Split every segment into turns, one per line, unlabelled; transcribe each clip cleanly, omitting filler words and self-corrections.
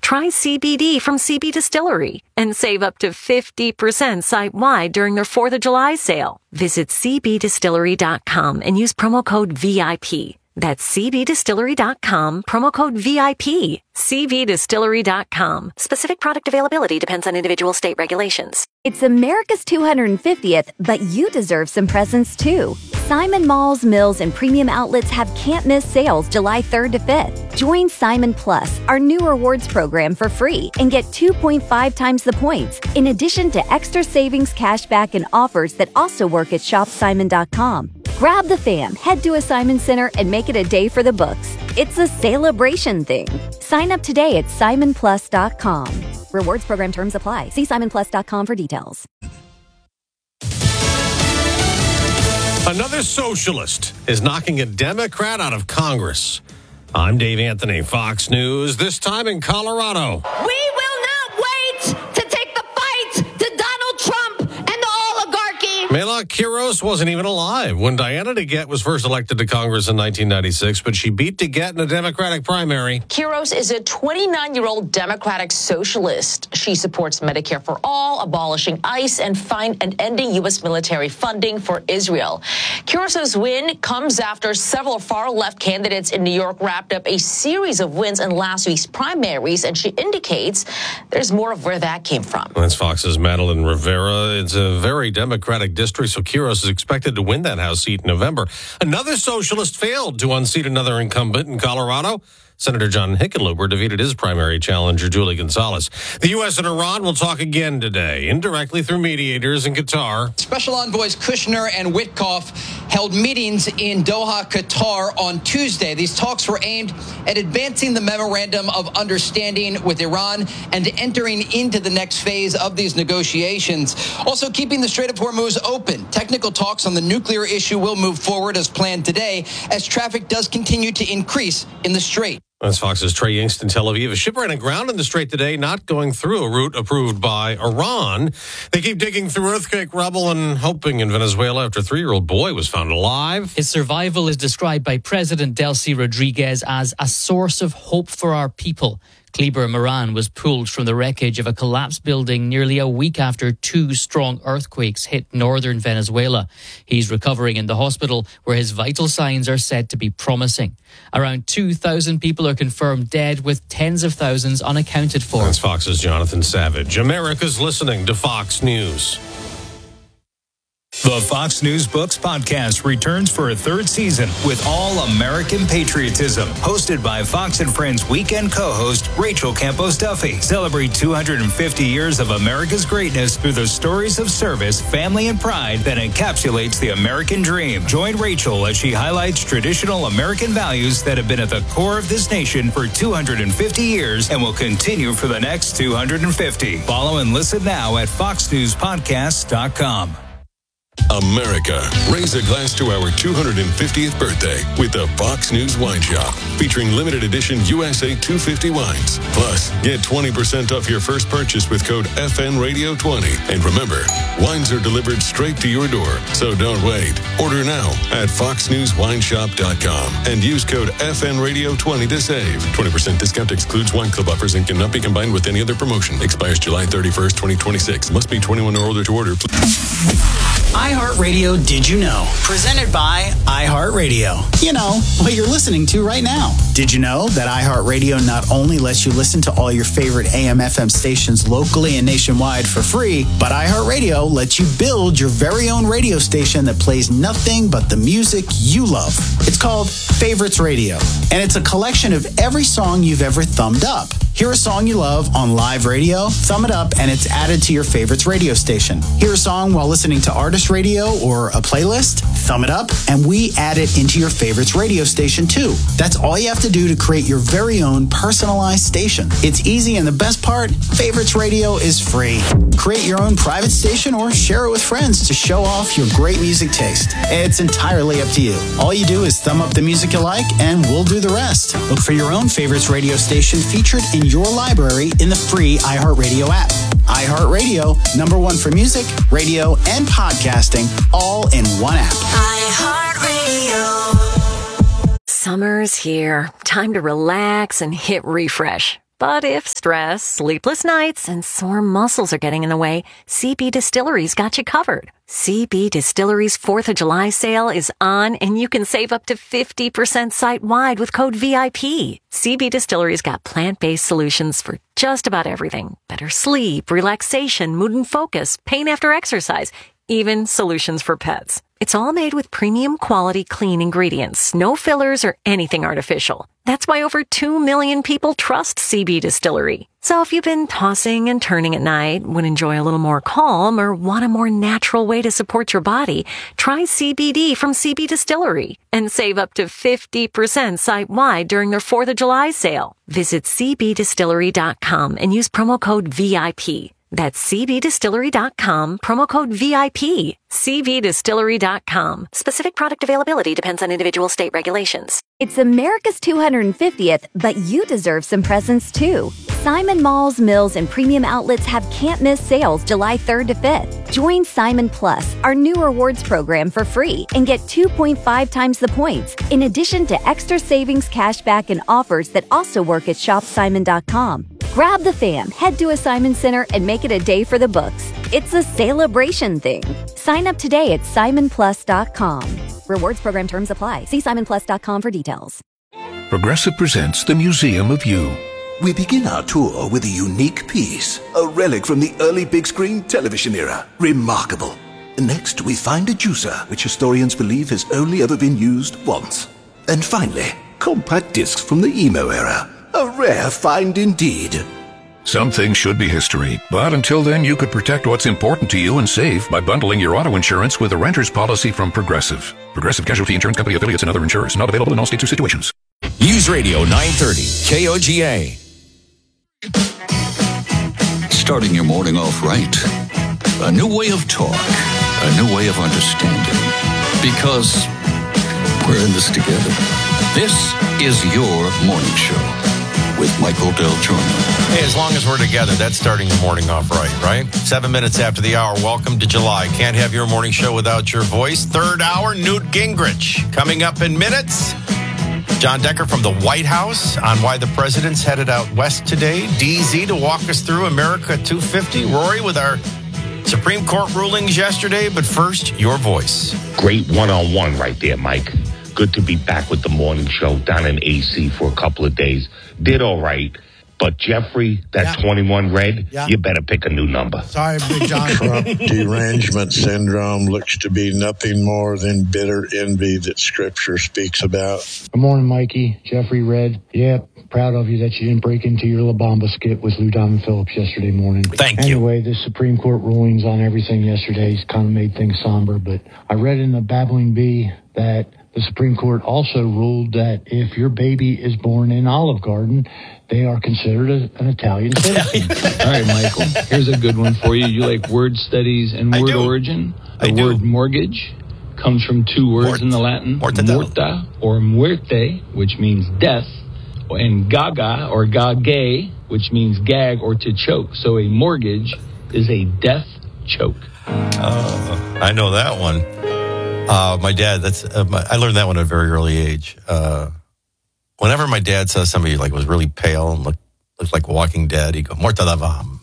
Try CBD from CB Distillery and save up to 50% site-wide during their 4th of July sale. Visit cbdistillery.com and use promo code VIP. That's cbdistillery.com, promo code VIP. cbdistillery.com. Specific product availability depends on individual state regulations.
It's America's 250th, but you deserve some presents too. Simon Malls, Mills, and premium outlets have can't-miss sales July 3rd to 5th. Join Simon Plus, our new rewards program, for free and get 2.5 times the points, in addition to extra savings, cashback, and offers that also work at shopsimon.com. Grab the fam, head to a Simon Center, and make it a day for the books. It's a celebration thing. Sign up today at simonplus.com. Rewards program terms apply. See simonplus.com for details.
Another socialist is knocking a Democrat out of Congress. I'm Dave Anthony, Fox News, this time in Colorado.
We will not wait to take the fight to Donald Trump and the oligarchy.
Mela Quiros wasn't even alive when Diana DeGette was first elected to Congress in 1996, but she beat DeGette in a Democratic primary.
Quiros is a 29-year-old Democratic socialist. She supports Medicare for all, abolishing ICE, and ending U.S. military funding for Israel. Quiros' win comes after several far-left candidates in New York wrapped up a series of wins in last week's primaries, and she indicates there's more of where that came from.
That's Fox's Madeline Rivera. It's a very Democratic district, so Quiros is expected to win that House seat in November. Another socialist failed to unseat another incumbent in Colorado. Senator John Hickenlooper defeated his primary challenger, Julie Gonzalez. The U.S. and Iran will talk again today, indirectly through mediators in Qatar.
Special envoys Kushner and Witkoff held meetings in Doha, Qatar on Tuesday. These talks were aimed at advancing the memorandum of understanding with Iran and entering into the next phase of these negotiations. Also keeping the Strait of Hormuz open. Technical talks on the nuclear issue will move forward as planned today as traffic does continue to increase in the strait.
That's Fox's Trey Yingst in Tel Aviv. A ship ran aground in the Strait today, not going through a route approved by Iran. They keep digging through earthquake rubble and hoping in Venezuela after a 3-year-old boy was found alive.
His survival is described by President Delcy Rodriguez as a source of hope for our people. Kleber Moran was pulled from the wreckage of a collapsed building nearly a week after 2 strong earthquakes hit northern Venezuela. He's recovering in the hospital where his vital signs are said to be promising. Around 2,000 people are confirmed dead, with tens of thousands unaccounted for.
That's Fox's Jonathan Savage. America's listening to Fox News.
The Fox News Books podcast returns for a 3rd season with all American patriotism. Hosted by Fox and Friends weekend co-host Rachel Campos Duffy. Celebrate 250 years of America's greatness through the stories of service, family, and pride that encapsulates the American dream. Join Rachel as she highlights traditional American values that have been at the core of this nation for 250 years and will continue for the next 250. Follow and listen now at foxnewspodcast.com.
America, raise a glass to our 250th birthday with the Fox News Wine Shop, featuring limited edition USA 250 wines. Plus, get 20% off your first purchase with code FNRadio20. And remember, wines are delivered straight to your door, so don't wait. Order now at foxnewswineshop.com and use code FNRadio20 to save. 20% discount excludes wine club offers and cannot be combined with any other promotion. Expires July 31st, 2026. Must be 21 or older to order.
iHeartRadio Did You Know? Presented by iHeartRadio. You know, what you're listening to right now. Did you know that iHeartRadio not only lets you listen to all your favorite AM/FM stations locally and nationwide for free, but iHeartRadio lets you build your very own radio station that plays nothing but the music you love. It's called Favorites Radio, and it's a collection of every song you've ever thumbed up. Hear a song you love on live radio, thumb it up, and it's added to your favorites radio station. Hear a song while listening to artist radio or a playlist, thumb it up, and we add it into your favorites radio station too. That's all you have to do to create your very own personalized station. It's easy, and the best part, Favorites Radio is free. Create your own private station or share it with friends to show off your great music taste. It's entirely up to you. All you do is thumb up the music you like, and we'll do the rest. Look for your own favorites radio station featured in your library in the free iHeartRadio app. iHeartRadio, #1 for music, radio, and podcasting, all in one app.
iHeartRadio. Summer's here. Time to relax and hit refresh. But if stress, sleepless nights, and sore muscles are getting in the way, CB Distillery's got you covered. CB Distillery's 4th of July sale is on, and you can save up to 50% site-wide with code VIP. CB Distillery's got plant-based solutions for just about everything. Better sleep, relaxation, mood and focus, pain after exercise, even solutions for pets. It's all made with premium quality clean ingredients, no fillers or anything artificial. That's why over 2 million people trust CB Distillery. So if you've been tossing and turning at night, would enjoy a little more calm, or want a more natural way to support your body, try CBD from CB Distillery and save up to 50% site-wide during their 4th of July sale. Visit cbdistillery.com and use promo code VIP. That's cbdistillery.com, promo code VIP. cbdistillery.com. Specific product availability depends on individual state regulations.
It's America's 250th, but you deserve some presents too. Simon Malls, Mills, and Premium Outlets have can't-miss sales July 3rd to 5th. Join Simon Plus, our new rewards program, for free and get 2.5 times the points, in addition to extra savings, cashback, and offers that also work at shopsimon.com. Grab the fam, head to a Simon Center, and make it a day for the books. It's a celebration thing. Sign up today at simonplus.com. Rewards program terms apply. See simonplus.com for details.
Progressive presents the Museum of You. We begin our tour with a unique piece, a relic from the early big screen television era. Remarkable. Next, we find a juicer, which historians believe has only ever been used once. And finally, compact discs from the emo era. A rare find indeed.
Some things should be history, but until then you could protect what's important to you and save by bundling your auto insurance with a renter's policy from Progressive. Progressive Casualty Insurance Company affiliates and other insurers. Not available in all states or situations.
News Radio 930, KOGA. Starting your morning off right. A new way of talk. A new way of understanding. Because we're in this together. This is your morning show with Michael Del Giorno.
Hey, as long as we're together, that's starting your morning off right? 7 minutes after the hour. Welcome to July. Can't have your morning show without your voice. Third hour, Newt Gingrich. Coming up in minutes, John Decker from the White House on why the president's headed out west today. DZ to walk us through America 250. Rory with our Supreme Court rulings yesterday. But first, your voice.
Great one-on-one right there, Mike. Good to be back with the morning show down in AC for a couple of days. Did all right. But Jeffrey, that 21 red, you better pick a new number.
Sorry, Big John.
Trump derangement syndrome looks to be nothing more than bitter envy that Scripture speaks about.
Good morning, Mikey. Jeffrey Red. Yeah, proud of you that you didn't break into your La Bamba skit with Lou Diamond Phillips yesterday morning.
Thank you.
Anyway, the Supreme Court rulings on everything yesterday kind of made things somber, but I read in the Babbling Bee that the Supreme Court also ruled that if your baby is born in Olive Garden, they are considered an Italian citizen.
All right, Michael, here's a good one for you. You like word studies and word origin? The word mortgage comes from two words in the Latin, morta or muerte, which means death, and gaga or gage, which means gag or to choke. So a mortgage is a death choke.
I know that one. My dad, I learned that one at a very early age. Whenever my dad saw somebody like was really pale and looked like Walking Dead, he'd go, Morta lavam.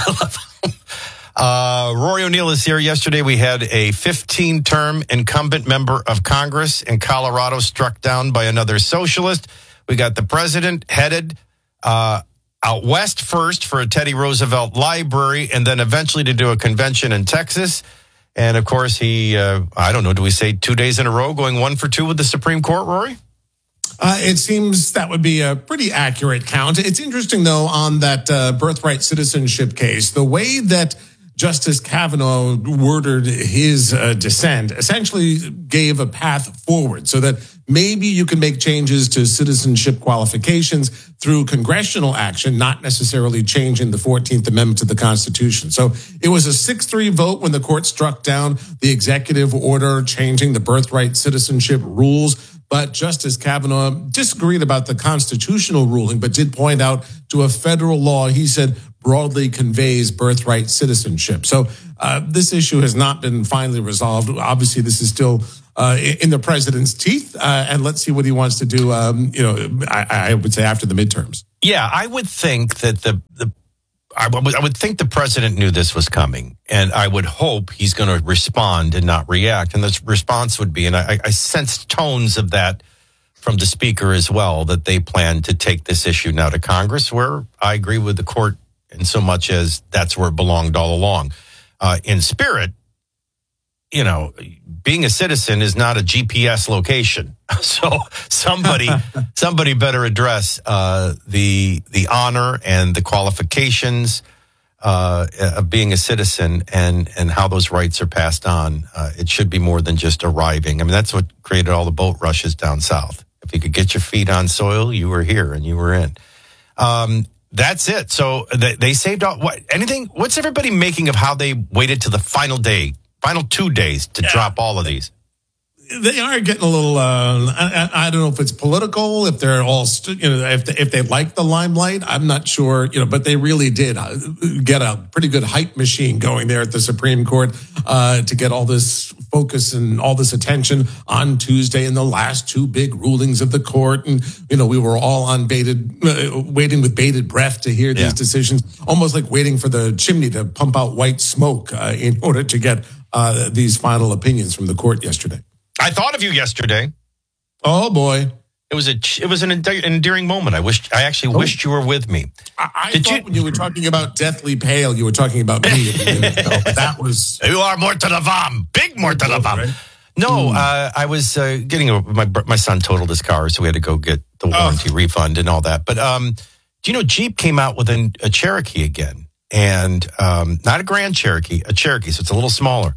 Rory O'Neill is here. Yesterday we had a 15-term incumbent member of Congress in Colorado struck down by another socialist. We got the president headed out west first for a Teddy Roosevelt library and then eventually to do a convention in Texas. And, of course, he, I don't know, do we say 2 days in a row going 1 for 2 with the Supreme Court, Rory?
It seems that would be a pretty accurate count. It's interesting, though, on that birthright citizenship case, the way that Justice Kavanaugh worded his dissent essentially gave a path forward so that maybe you can make changes to citizenship qualifications through congressional action, not necessarily changing the 14th Amendment to the Constitution. So it was a 6-3 vote when the court struck down the executive order changing the birthright citizenship rules. But Justice Kavanaugh disagreed about the constitutional ruling, but did point out to a federal law, he said, broadly conveys birthright citizenship. So this issue has not been finally resolved. Obviously, this is still in the president's teeth, and let's see what he wants to do, I would say, after the midterms.
Yeah, I would think that I would think the president knew this was coming, and I would hope he's going to respond and not react. And the response would be, and I sensed tones of that from the speaker as well, that they plan to take this issue now to Congress, where I agree with the court in so much as that's where it belonged all along. In spirit, you know, being a citizen is not a GPS location. So somebody better address the honor and the qualifications of being a citizen and how those rights are passed on. It should be more than just arriving. I mean, that's what created all the boat rushes down south. If you could get your feet on soil, you were here and you were in. That's it. So they saved all anything. What's everybody making of how they waited to the final 2 days to drop all of these?
They are getting a little. I don't know if it's political, if they're all, if they like the limelight. I'm not sure, but they really did get a pretty good hype machine going there at the Supreme Court to get all this focus and all this attention on Tuesday and the last two big rulings of the court. And we were all on waiting with bated breath to hear these decisions, almost like waiting for the chimney to pump out white smoke in order to get these final opinions from the court yesterday.
I thought of you yesterday.
Oh boy,
it was an endearing moment. I actually wished you were with me.
I thought when you were talking about deathly pale, you were talking about me. That was
you are Mort de la Vam, big Mort de la Vam. Right? No, I was getting my son totaled his car, so we had to go get the warranty refund and all that. But do you know Jeep came out with a Cherokee again, and not a Grand Cherokee, a Cherokee, so it's a little smaller,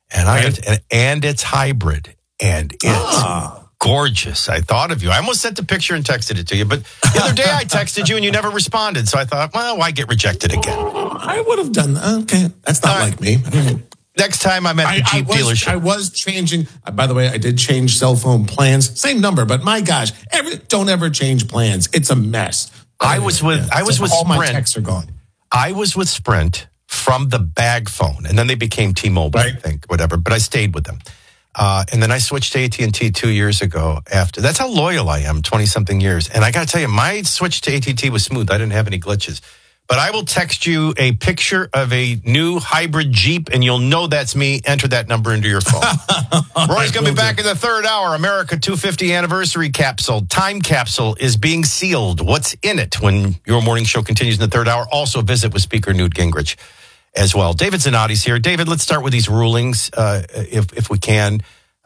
and it's hybrid. And it's gorgeous. I thought of you. I almost sent the picture and texted it to you. But the other day I texted you and you never responded. So I thought, well, why get rejected again?
I would have done that. Okay. That's not like me.
Next time I'm at the Jeep dealership.
I was changing. By the way, I did change cell phone plans. Same number, but my gosh, don't ever change plans. It's a mess.
I was with Sprint.
All my texts are gone.
I was with Sprint from the bag phone. And then they became T-Mobile, right. I think, whatever. But I stayed with them. And then I switched to AT&T 2 years ago after. That's how loyal I am, 20-something years. And I got to tell you, my switch to AT&T was smooth. I didn't have any glitches. But I will text you a picture of a new hybrid Jeep, and you'll know that's me. Enter that number into your phone. Roy's going to be back in the third hour. America 250 anniversary capsule. Time capsule is being sealed. What's in it when your morning show continues in the third hour? Also visit with Speaker Newt Gingrich as well. David Zanotti's here. David, let's start with these rulings, if we can.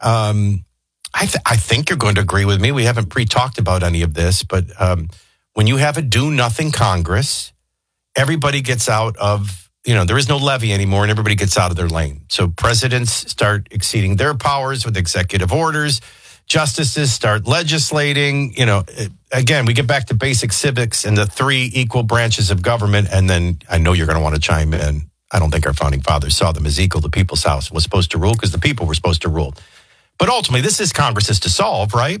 I think you're going to agree with me. We haven't pre-talked about any of this, but when you have a do-nothing Congress, everybody gets out of, there is no levy anymore, and everybody gets out of their lane. So presidents start exceeding their powers with executive orders. Justices start legislating. Again, we get back to basic civics and the three equal branches of government, and then I know you're going to want to chime in. I don't think our founding fathers saw them as equal. The people's house was supposed to rule because the people were supposed to rule. But ultimately, this is Congress's to solve, right?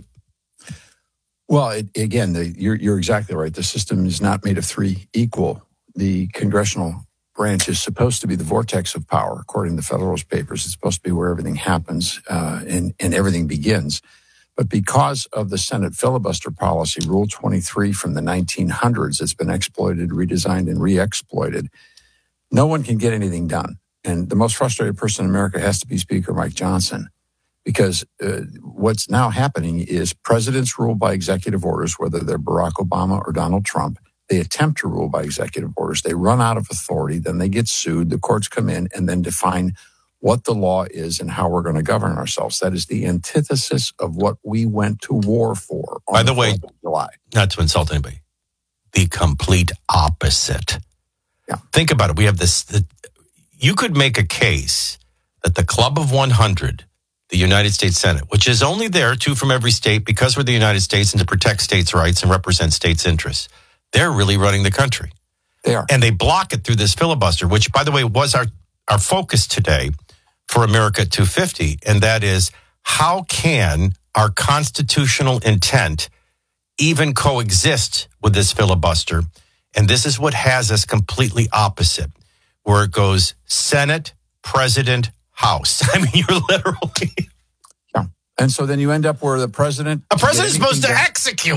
Well, you're exactly right. The system is not made of three equal. The congressional branch is supposed to be the vortex of power. According to the Federalist Papers, it's supposed to be where everything happens and everything begins. But because of the Senate filibuster policy, Rule 23 from the 1900s, it's been exploited, redesigned, and re-exploited. No one can get anything done. And the most frustrated person in America has to be Speaker Mike Johnson, because what's now happening is presidents rule by executive orders, whether they're Barack Obama or Donald Trump. They attempt to rule by executive orders. They run out of authority. Then they get sued. The courts come in and then define what the law is and how we're going to govern ourselves. That is the antithesis of what we went to war for.
By the way,
July.
Not to insult anybody, the complete opposite.
Yeah.
Think about it. We have this. You could make a case that the Club of 100, the United States Senate, which is only there, 2 from every state, because we're the United States and to protect states' rights and represent states' interests, they're really running the country.
They are.
And they block it through this filibuster, which, by the way, was our focus today for America 250. And that is, how can our constitutional intent even coexist with this filibuster? And this is what has us completely opposite, where it goes Senate, President, House. I mean, you're literally...
Yeah. And so then you end up where the president...
A president's supposed to execute.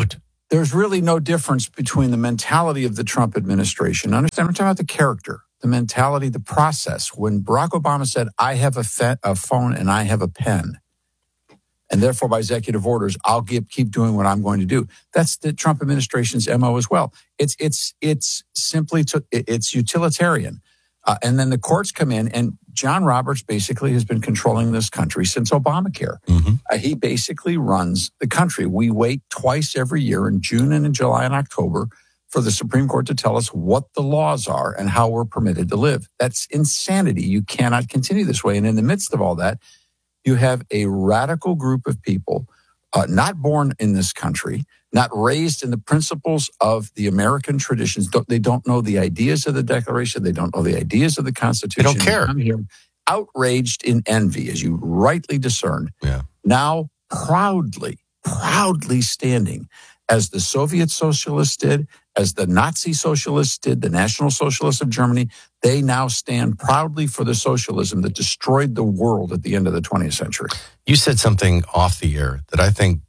there's really no difference between the mentality of the Trump administration. Understand, I'm talking about the character, the mentality, the process. When Barack Obama said, I have a phone and I have a pen, and therefore by executive orders, I'll keep doing what I'm going to do. That's the Trump administration's MO as well. It's simply it's utilitarian. And then the courts come in, and John Roberts basically has been controlling this country since Obamacare. He basically runs the country. We wait twice every year in June and in July and October for the Supreme Court to tell us what the laws are and how we're permitted to live. That's insanity. You cannot continue this way. And in the midst of all that, you have a radical group of people not born in this country, not raised in the principles of the American traditions. They don't know the ideas of the Declaration. They don't know the ideas of the Constitution.
They don't care.
I'm here outraged in envy, as you rightly discerned.
Yeah.
Now proudly standing, as the Soviet socialists did, as the Nazi socialists did, the National Socialists of Germany, they now stand proudly for the socialism that destroyed the world at the end of the 20th century.
You said something off the air that I think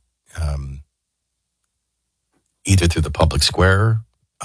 either through the public square,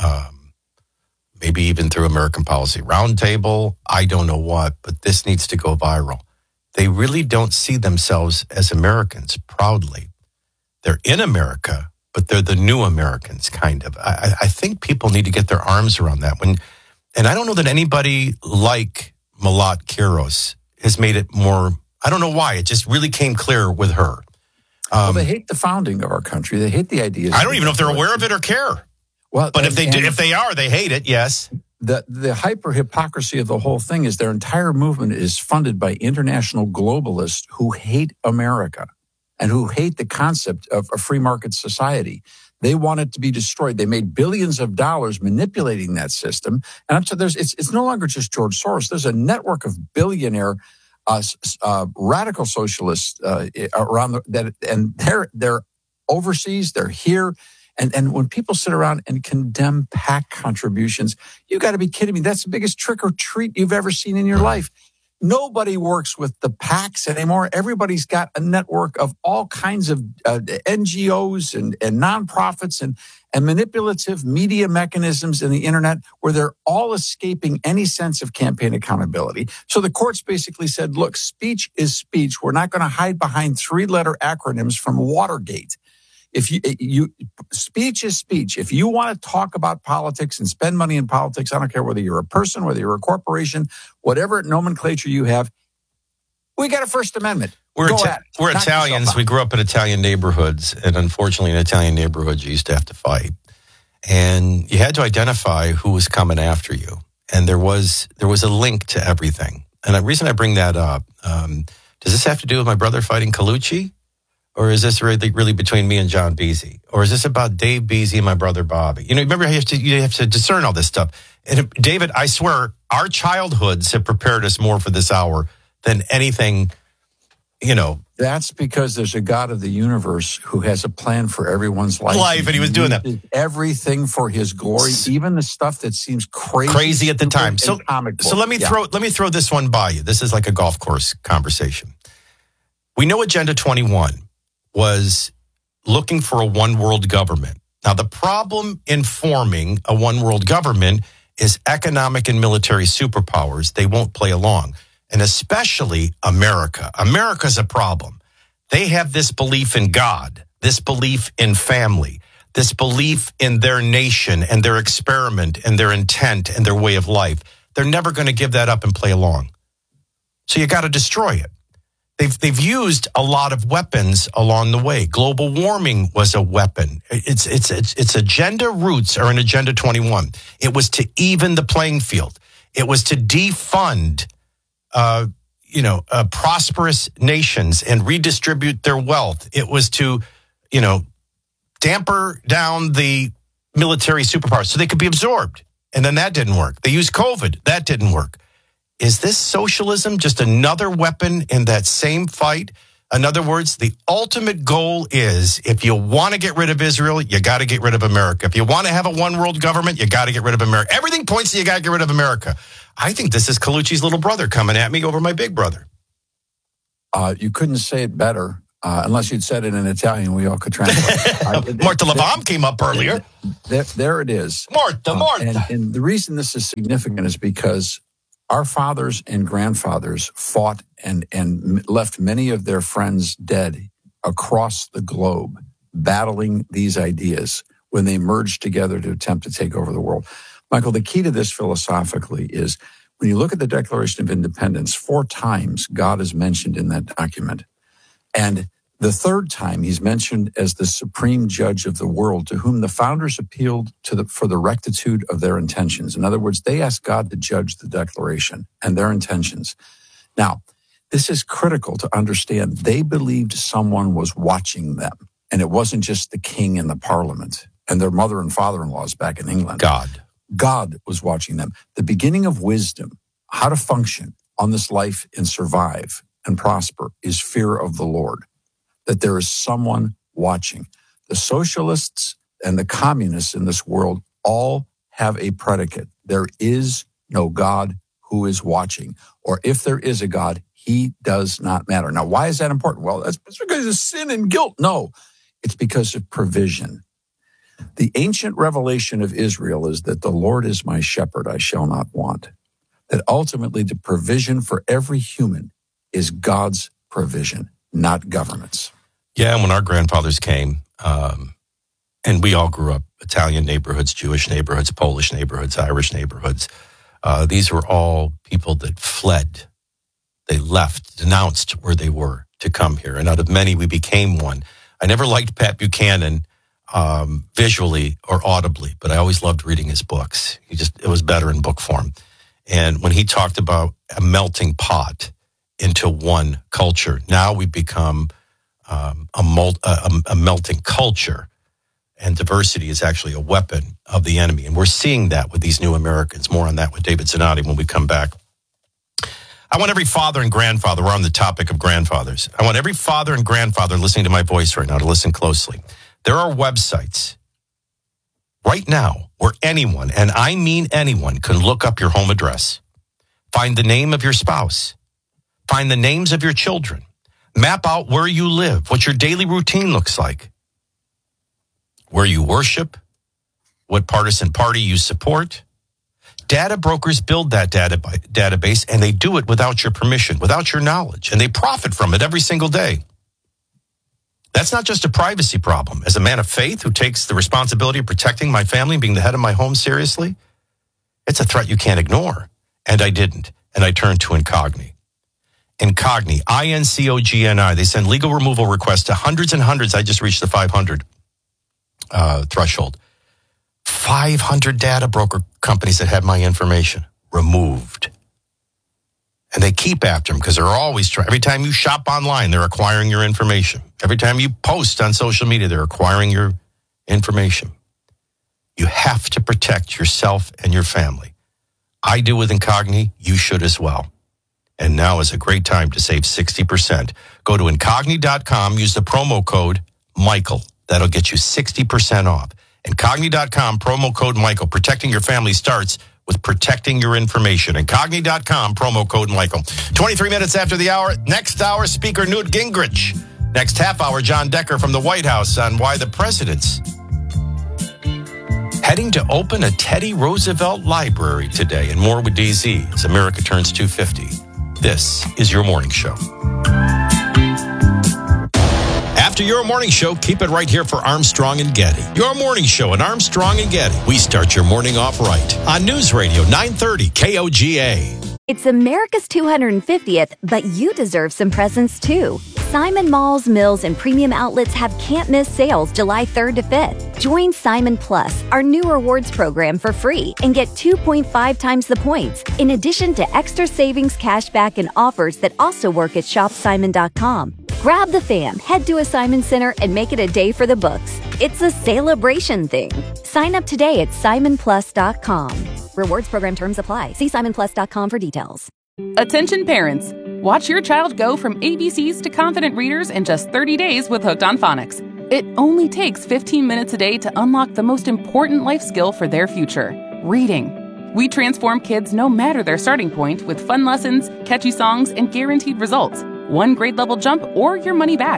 maybe even through American Policy Roundtable, I don't know what, but this needs to go viral. They really don't see themselves as Americans proudly. They're in America, but they're the new Americans, kind of. I think people need to get their arms around that. And I don't know that anybody like Malat Quiros has made it more, I don't know why, it just really came clear with her.
Well, they hate the founding of our country. They hate the ideas.
I don't even know if they're aware of it or care.
Well,
but if they are, they hate it, yes.
The hyper-hypocrisy of the whole thing is their entire movement is funded by international globalists who hate America and who hate the concept of a free market society. They want it to be destroyed. They made billions of dollars manipulating that system. And it's no longer just George Soros. There's a network of billionaire radical socialists around and they're overseas. They're here. And when people sit around and condemn PAC contributions, you got to be kidding me. That's the biggest trick or treat you've ever seen in your life. Nobody works with the PACs anymore. Everybody's got a network of all kinds of NGOs and nonprofits and manipulative media mechanisms in the internet where they're all escaping any sense of campaign accountability. So the courts basically said, look, speech is speech. We're not going to hide behind 3-letter acronyms from Watergate. If speech is speech. If you want to talk about politics and spend money in politics, I don't care whether you're a person, whether you're a corporation, whatever nomenclature you have, we got a First Amendment.
We're Italians. We grew up in Italian neighborhoods, and unfortunately, in Italian neighborhoods, you used to have to fight, and you had to identify who was coming after you, and there was a link to everything. And the reason I bring that up, does this have to do with my brother fighting Colucci? Or is this really between me and John Beasy? Or is this about Dave Beasy and my brother Bobby? You know, remember how you have to discern all this stuff. And David, I swear, our childhoods have prepared us more for this hour than anything, you know.
That's because there's a God of the universe who has a plan for everyone's life.
And he was doing that.
Everything for his glory, even the stuff that seems crazy
at the time. So let me throw this one by you. This is like a golf course conversation. We know Agenda 21 was looking for a one world government. Now, the problem in forming a one world government is economic and military superpowers. They won't play along. And especially America. America's a problem. They have this belief in God, this belief in family, this belief in their nation and their experiment and their intent and their way of life. They're never going to give that up and play along. So you got to destroy it. They've used a lot of weapons along the way. Global warming was a weapon. Its agenda roots are in Agenda 21. It was to even the playing field. It was to defund, prosperous nations and redistribute their wealth. It was to, damper down the military superpowers so they could be absorbed. And then that didn't work. They used COVID. That didn't work. Is this socialism just another weapon in that same fight? In other words, the ultimate goal is if you want to get rid of Israel, you got to get rid of America. If you want to have a one world government, you got to get rid of America. Everything points to you got to get rid of America. I think this is Colucci's little brother coming at me over my big brother.
You couldn't say it better. Unless you'd said it in Italian, we all could translate.
Morta Lavam came up earlier.
There it is.
Morta.
And the reason this is significant is because our fathers and grandfathers fought and left many of their friends dead across the globe, battling these ideas when they merged together to attempt to take over the world. Michael, the key to this philosophically is when you look at the Declaration of Independence, 4 times God is mentioned in that document. And the 3rd time he's mentioned as the supreme judge of the world, to whom the founders appealed for the rectitude of their intentions. In other words, they asked God to judge the Declaration and their intentions. Now, this is critical to understand. They believed someone was watching them, and it wasn't just the king and the parliament and their mother and father-in-laws back in England. God was watching them. The beginning of wisdom, how to function on this life and survive and prosper, is fear of the Lord, that there is someone watching. The socialists and the communists in this world all have a predicate. There is no God who is watching. Or if there is a God, he does not matter. Now, why is that important? Well, that's because of sin and guilt. No, it's because of provision. The ancient revelation of Israel is that the Lord is my shepherd, I shall not want. That ultimately the provision for every human is God's provision, not government's.
Yeah, and when our grandfathers came, and we all grew up, Italian neighborhoods, Jewish neighborhoods, Polish neighborhoods, Irish neighborhoods, these were all people that fled. They left, denounced where they were to come here. And out of many, we became one. I never liked Pat Buchanan visually or audibly, but I always loved reading his books. It was better in book form. And when he talked about a melting pot into one culture, now we become a melting culture, and diversity is actually a weapon of the enemy. And we're seeing that with these new Americans. More on that with David Zanotti when we come back. I want every father and grandfather, we're on the topic of grandfathers. I want every father and grandfather listening to my voice right now to listen closely. There are websites right now where anyone, and I mean anyone, can look up your home address, find the name of your spouse, find the names of your children, map out where you live, what your daily routine looks like, where you worship, what partisan party you support. Data brokers build that database, and they do it without your permission, without your knowledge, and they profit from it every single day. That's not just a privacy problem. As a man of faith who takes the responsibility of protecting my family and being the head of my home seriously, it's a threat you can't ignore. And I didn't, and I turned to Incogni. Incogni, I-N-C-O-G-N-I. They send legal removal requests to hundreds and hundreds. I just reached the 500 threshold. 500 data broker companies that had my information removed. And they keep after them because they're always trying. Every time you shop online, they're acquiring your information. Every time you post on social media, they're acquiring your information. You have to protect yourself and your family. I do with Incogni. You should as well. And now is a great time to save 60%. Go to Incogni.com, use the promo code Michael. That'll get you 60% off. Incogni.com, promo code Michael. Protecting your family starts with protecting your information. Incogni.com, promo code Michael. 23 minutes after the hour. Next hour, Speaker Newt Gingrich. Next half hour, John Decker from the White House on why the president's heading to open a Teddy Roosevelt library today. And more with DZ as America turns 250. This is your morning show. After your morning show, keep it right here for Armstrong and Getty. Your morning show at Armstrong and Getty. We start your morning off right on News Radio 930 KOGA.
It's America's 250th, but you deserve some presents too. Simon Malls, Mills, and Premium Outlets have can't-miss sales July 3rd to 5th. Join Simon Plus, our new rewards program, for free and get 2.5 times the points, in addition to extra savings, cashback, and offers that also work at shopsimon.com. Grab the fam, head to a Simon Center, and make it a day for the books. It's a celebration thing. Sign up today at simonplus.com. Rewards program terms apply. See simonplus.com for details.
Attention parents. Watch your child go from ABCs to confident readers in just 30 days with Hooked on Phonics. It only takes 15 minutes a day to unlock the most important life skill for their future, reading. We transform kids no matter their starting point with fun lessons, catchy songs, and guaranteed results. One grade level jump or your money back.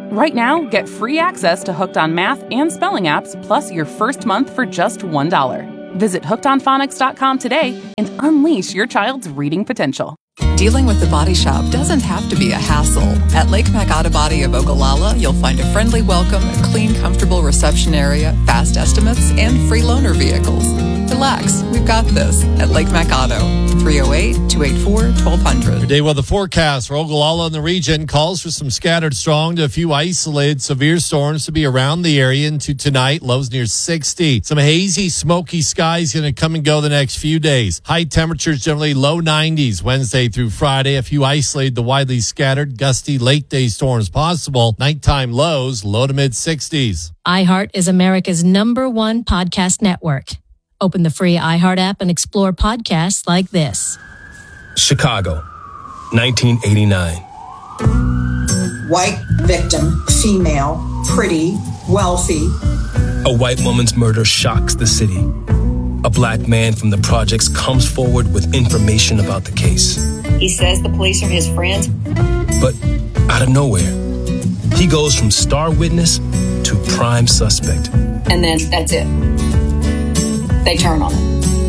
Right now, get free access to Hooked on Math and spelling apps, plus your first month for just $1. Visit hookedonphonics.com today and unleash your child's reading potential.
Dealing with the body shop doesn't have to be a hassle. At Lake Mac Auto Body of Ogallala, you'll find a friendly welcome, a clean, comfortable reception area, fast estimates, and free loaner vehicles. Relax, we've got this at Lake Mac Auto, 308-284-1200.
Your day weather forecast for Ogallala and the region calls for some scattered strong to a few isolated severe storms to be around the area into tonight. Lows near 60. Some hazy, smoky skies going to come and go the next few days. High temperatures generally low 90s Wednesday through Friday. A few isolated to widely scattered, gusty late day storms possible. Nighttime lows low to mid 60s.
iHeart is America's #1 podcast network. Open the free iHeart app and explore podcasts like this.
Chicago, 1989.
White victim, female, pretty, wealthy.
A white woman's murder shocks the city. A black man from the projects comes forward with information about the case.
He says the police are his friends.
But out of nowhere, he goes from star witness to prime suspect.
And then that's it. They turn on him.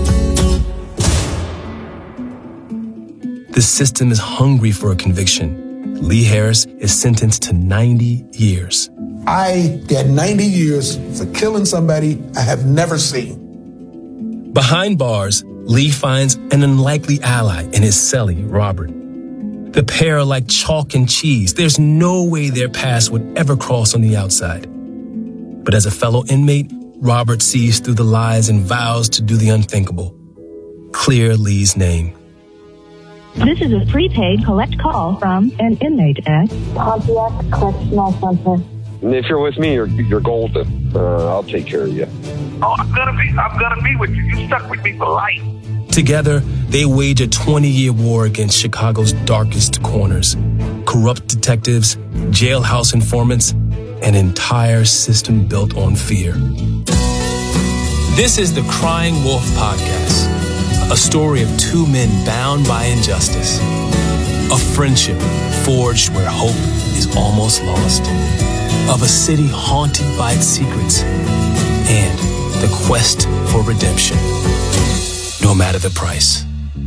The system is hungry for a conviction. Lee Harris is sentenced to 90 years.
I get 90 years for killing somebody I have never seen.
Behind bars, Lee finds an unlikely ally in his cellie, Robert. The pair are like chalk and cheese. There's no way their paths would ever cross on the outside. But as a fellow inmate, Robert sees through the lies and vows to do the unthinkable. Clear Lee's name.
This is a prepaid collect call from an inmate at
Pontiac Correctional Center.
If you're with me, you're golden. I'll take care of you.
Oh, I'm gonna be with you. You stuck with me for life.
Together, they wage a 20-year war against Chicago's darkest corners. Corrupt detectives, jailhouse informants, an entire system built on fear. This is the Crying Wolf Podcast, a story of two men bound by injustice, a friendship forged where hope is almost lost, of a city haunted by its secrets, and the quest for redemption, no matter the price.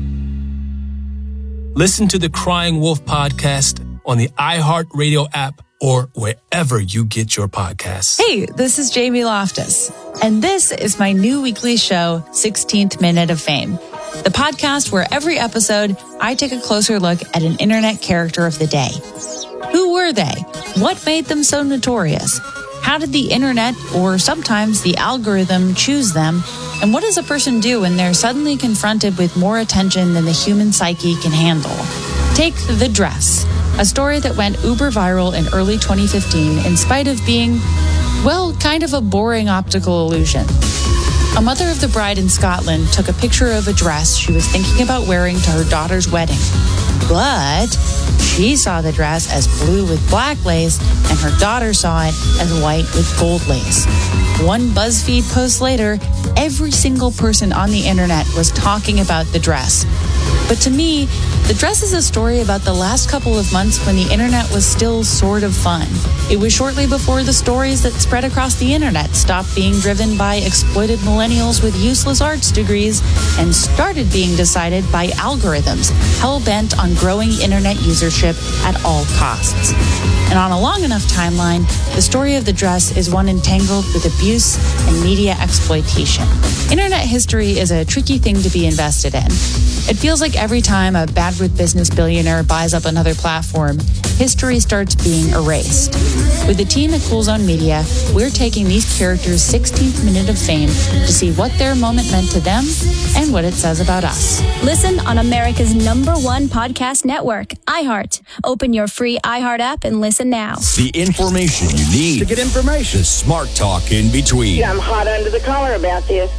Listen to the Crying Wolf Podcast on the iHeartRadio app or wherever you get your podcasts.
Hey, this is Jamie Loftus, and this is my new weekly show, 16th Minute of Fame, the podcast where every episode I take a closer look at an internet character of the day. Who were they? What made them so notorious? How did the internet, or sometimes the algorithm, choose them? And what does a person do when they're suddenly confronted with more attention than the human psyche can handle? Take The Dress, a story that went uber viral in early 2015 in spite of being, well, kind of a boring optical illusion. A mother of the bride in Scotland took a picture of a dress she was thinking about wearing to her daughter's wedding. But she saw the dress as blue with black lace, and her daughter saw it as white with gold lace. One BuzzFeed post later, every single person on the internet was talking about the dress. But to me, the dress is a story about the last couple of months when the internet was still sort of fun. It was shortly before the stories that spread across the internet stopped being driven by exploited millennials with useless arts degrees and started being decided by algorithms hell-bent on growing internet usership at all costs. And on a long enough timeline, the story of the dress is one entangled with abuse and media exploitation. Internet history is a tricky thing to be invested in. It feels like every time a bad with business billionaire buys up another platform, history starts being erased. With the team at Cool Zone Media, we're taking these characters' 16th minute of fame to see what their moment meant to them and what it says about us.
Listen on America's #1 podcast network, iHeart. Open your free iHeart app and listen now.
The information you need to get information. The smart talk in between.
Yeah, I'm hot under the collar about this.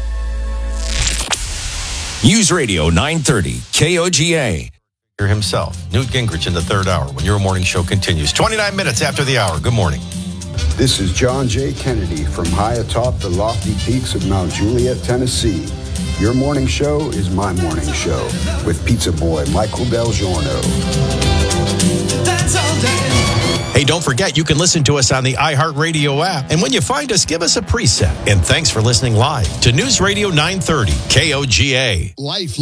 News Radio 930 KOGA.
Himself, Newt Gingrich in the third hour when your morning show continues. 29 minutes after the hour. Good morning.
This is John J. Kennedy from high atop the lofty peaks of Mount Juliet, Tennessee. Your morning show is my morning show with pizza boy Michael Del Giorno.
Hey, don't forget, you can listen to us on the iHeartRadio app. And when you find us, give us a preset. And thanks for listening live to News Radio 930, KOGA.
Life